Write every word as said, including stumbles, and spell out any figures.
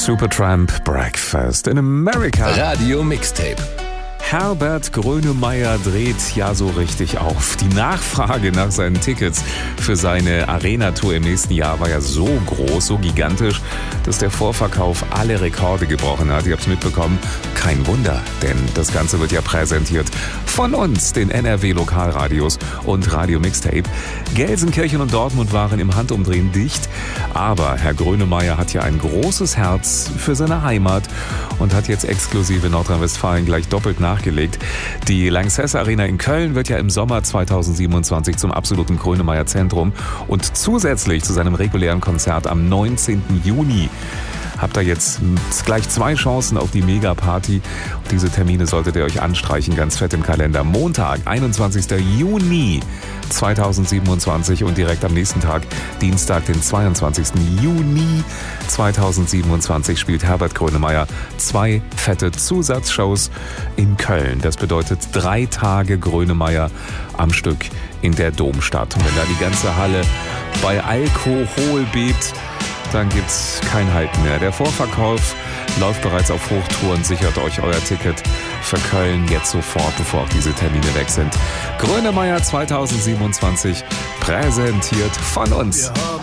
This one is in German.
Supertramp Breakfast in America. Radio Mixtape. Herbert Grönemeyer dreht ja so richtig auf. Die Nachfrage nach seinen Tickets für seine Arena-Tour im nächsten Jahr war ja so groß, so gigantisch, dass der Vorverkauf alle Rekorde gebrochen hat. Ihr habt es mitbekommen. Kein Wunder, denn das Ganze wird ja präsentiert von uns, den N R W-Lokalradios und Radio Mixtape. Gelsenkirchen und Dortmund waren im Handumdrehen dicht, aber Herr Grönemeyer hat ja ein großes Herz für seine Heimat und hat jetzt exklusiv in Nordrhein-Westfalen gleich doppelt nachgelegt. Die Lanxess Arena in Köln wird ja im Sommer zweitausendsiebenundzwanzig zum absoluten Grönemeyer-Zentrum und zusätzlich zu seinem regulären Konzert am neunzehnten Juni habt ihr jetzt gleich zwei Chancen auf die Mega-Party. Diese Termine solltet ihr euch anstreichen, ganz fett im Kalender. Montag, einundzwanzigsten Juni zweitausendsiebenundzwanzig und direkt am nächsten Tag, Dienstag, den zweiundzwanzigsten Juni zweitausendsiebenundzwanzig, spielt Herbert Grönemeyer zwei fette Zusatzshows in Köln. Das bedeutet drei Tage Grönemeyer am Stück in der Domstadt. Und wenn da die ganze Halle bei Alkohol bebt, dann gibt's kein Halten mehr. Der Vorverkauf läuft bereits auf Hochtouren. Sichert euch euer Ticket für Köln jetzt sofort, bevor auch diese Termine weg sind. Grönemeyer zweitausendsiebenundzwanzig, präsentiert von uns. Ja.